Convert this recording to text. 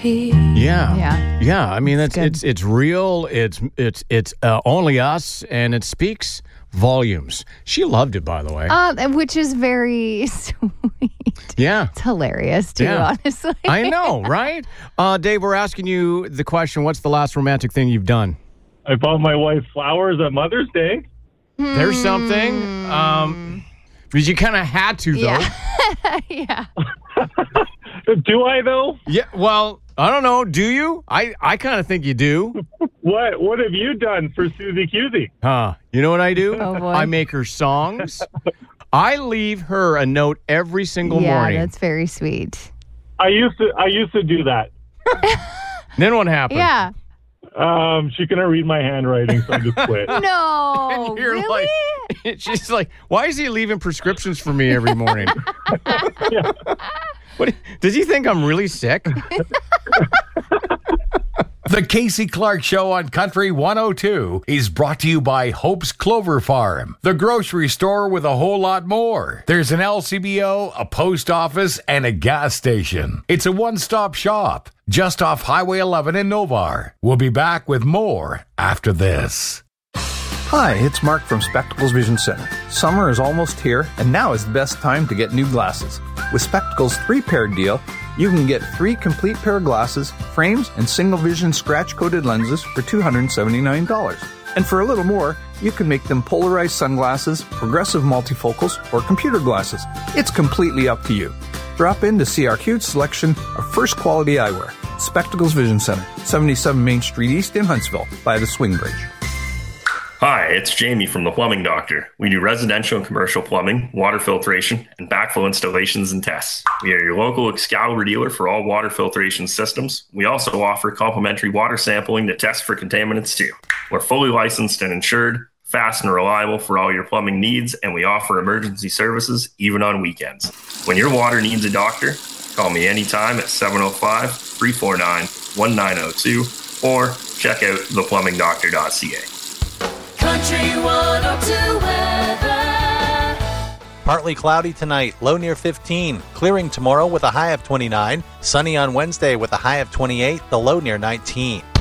disappear. Yeah. I mean, it's real. It's only us, and it speaks volumes. She loved it, by the way. Which is very sweet. Yeah. It's hilarious, too, honestly. I know, right? Dave, we're asking you the question, what's the last romantic thing you've done? I bought my wife flowers at Mother's Day. There's something. Because you kind of had to, though. Yeah. Do I, though? Yeah, well, I don't know. Do you? I kind of think you do. What have you done for Susie Cusey? You know what I do? Oh, boy. I make her songs. I leave her a note every single morning. Yeah, that's very sweet. I used to do that. Then what happened? Yeah. She couldn't read my handwriting, so I just quit. No, And you're really? She's like, why is he leaving prescriptions for me every morning? Yeah. Does he think I'm really sick? The Casey Clark Show on Country 102 is brought to you by Hope's Clover Farm, the grocery store with a whole lot more. There's an LCBO, a post office, and a gas station. It's a one-stop shop just off Highway 11 in Novar. We'll be back with more after this. Hi, it's Mark from Spectacles Vision Center. Summer is almost here, and now is the best time to get new glasses. With Spectacles' 3-pair deal, you can get 3 complete pair of glasses, frames, and single vision scratch-coated lenses for $279. And for a little more, you can make them polarized sunglasses, progressive multifocals, or computer glasses. It's completely up to you. Drop in to see our huge selection of first-quality eyewear. Spectacles Vision Center, 77 Main Street East in Huntsville, by the Swing Bridge. Hi, it's Jamie from The Plumbing Doctor. We do residential and commercial plumbing, water filtration, and backflow installations and tests. We are your local Excalibur dealer for all water filtration systems. We also offer complimentary water sampling to test for contaminants too. We're fully licensed and insured, fast and reliable for all your plumbing needs, and we offer emergency services even on weekends. When your water needs a doctor, call me anytime at 705-349-1902 or check out theplumbingdoctor.ca. Country 102 weather. Partly cloudy tonight, low near 15. Clearing tomorrow with a high of 29. Sunny on Wednesday with a high of 28, the low near 19.